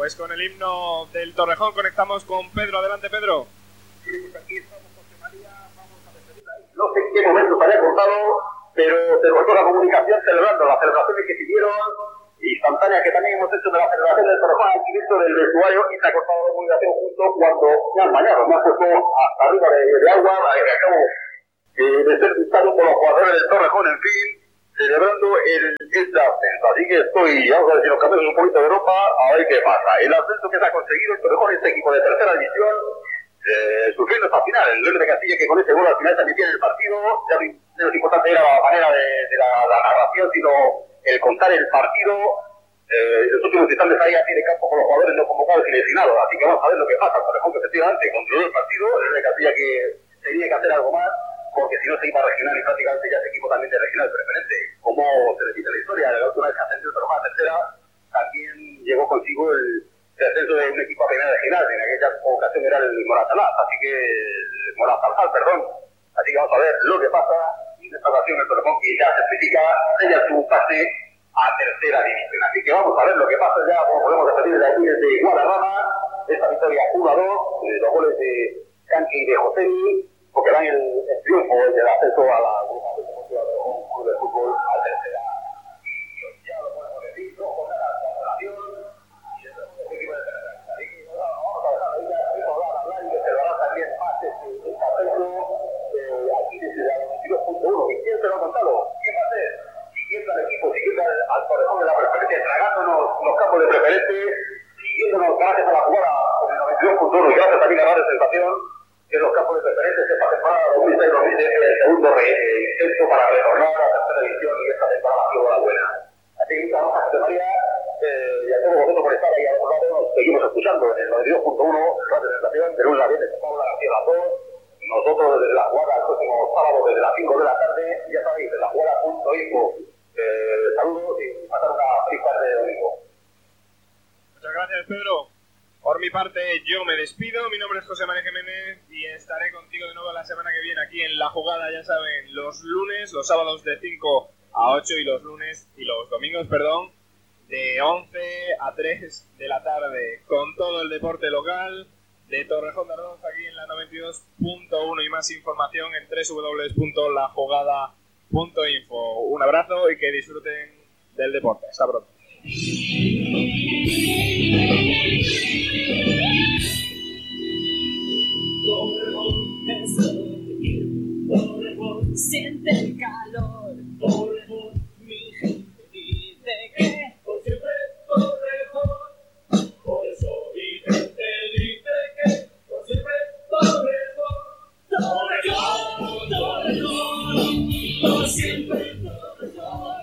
Pues con el himno del Torrejón conectamos con Pedro. Adelante, Pedro. Sí, pues aquí estamos, José María, vamos a despedirla. No sé en qué momento se haya cortado, pero se cortó la comunicación celebrando las celebraciones que siguieron, instantáneas que también hemos hecho de la celebración del Torrejón aquí dentro del vestuario, y se ha cortado la comunicación justo cuando me han bañado, me han puesto hasta arriba de agua, acabo de ser visitado por los jugadores del Torrejón, en fin, celebrando este ascenso. Así que estoy, vamos a ver si nos cambiamos un poquito de ropa, a ver qué pasa. El ascenso que se ha conseguido el Torrejón, este equipo de tercera división, sufriendo hasta final. El León de Castilla, que con ese gol al final también tiene el partido. Ya lo importante era la manera de la narración, sino el contar el partido. Los últimos instantes ahí a pie de campo con los jugadores no convocados y lesionados. Así que vamos a ver lo que pasa. El Torrejón, que efectivamente controló el partido. El León de Castilla, que tenía que hacer algo más, porque si no se iba a regional y prácticamente ya es equipo también de regional preferente. Como se repite la historia, la última vez que ascendió el Torrejón a tercera, también llegó consigo el ascenso de un equipo a primera regional. En aquella ocasión era el Moratalaz, perdón. Así que vamos a ver lo que pasa. Y en esta ocasión el Torrejón, que ya certifica, ella su pase a tercera división. Así que vamos a ver lo que pasa ya, como podemos despedir de aquí desde Guadarrama, esta victoria 1-2, los goles de Canque y de Josemi, porque dan el triunfo del ascenso a la Club de Fútbol a tercera. Ya lo podemos decir, no con la cancelación y el equipo de tercera. Así que vamos a dejar ahí hablar y que se lo hará también más este ascenso aquí desde la 22.1. ¿Y quién se lo ha contado? ¿Quién va a ser? Siguiendo al equipo, siguiendo al Torrejón de la preferencia, tragándonos los campos de preferente, siguiéndonos gracias a la jugada con el 92.1 y gracias también a la sensación que los campos de preferentes esta temporada 2006-2007 el segundo intento para retornar a la tercera división y esta temporada ha sido la buena. Así que muchas gracias, José María, y a todos vosotros por estar ahí a otro lado. Nos seguimos escuchando en el 92.1, la presentación de lunes a viernes con Paula García Lazón. Nosotros desde la jugada el próximo sábado desde las 5 de la tarde, ya sabéis, de la jugada.info. Saludos y pasar una feliz tarde de domingo. Muchas gracias, Pedro. Por mi parte, yo me despido. Mi nombre es José María Jiménez y estaré contigo de nuevo la semana que viene aquí en La Jugada, ya saben, los lunes, los sábados de 5 a 8 y los domingos, de 11 a 3 de la tarde, con todo el deporte local de Torrejón de Ardoz aquí en la 92.1 y más información en www.lajugada.info. Un abrazo y que disfruten del deporte. Hasta pronto. Torrejón, siente el calor.